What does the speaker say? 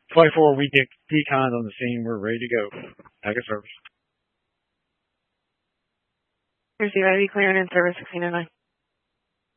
24, we get decons on the scene. We're ready to go. Active service. Here's the IV clearing in service 1609.